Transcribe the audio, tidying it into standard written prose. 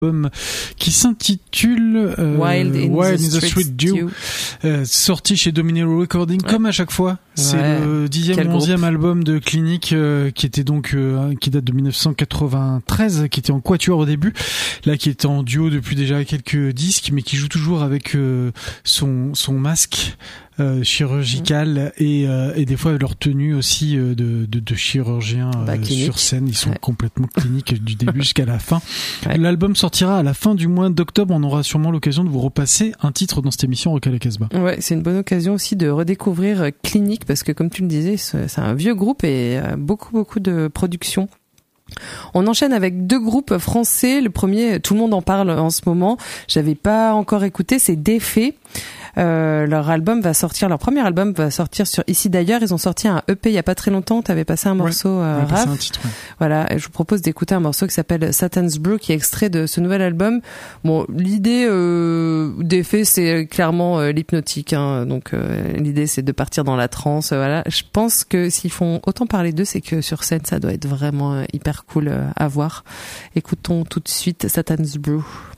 qui s'intitule Wild in the Street Dew, sorti chez Domino Recording, comme à chaque fois. C'est le 10e ou 11e album de Clinique, qui était donc qui date de 1993, qui était en quatuor au début, là qui est en duo depuis déjà quelques disques, mais qui joue toujours avec son masque chirurgical et des fois leur tenue aussi de chirurgiens sur scène. Ils sont complètement cliniques du début jusqu'à la fin. L'album sortira à la fin du mois d'octobre. On aura sûrement l'occasion de vous repasser un titre dans cette émission Rock à la Casbah. Ouais, c'est une bonne occasion aussi de redécouvrir Clinique, parce que comme tu le disais, c'est un vieux groupe et beaucoup de production. On enchaîne avec 2 groupes français. Le premier, tout le monde en parle en ce moment. J'avais pas encore écouté, c'est Défait. Leur premier album va sortir sur Ici d'ailleurs. Ils ont sorti un EP il y a pas très longtemps. T'avais passé un morceau, Raph. Un titre, Voilà. Et je vous propose d'écouter un morceau qui s'appelle Satan's Brew, qui est extrait de ce nouvel album. Bon, l'idée d'effet, c'est clairement l'hypnotique, hein. Donc l'idée, c'est de partir dans la transe. Voilà. Je pense que s'ils font autant parler d'eux, c'est que sur scène, ça doit être vraiment hyper cool à voir. Écoutons tout de suite Satan's Brew.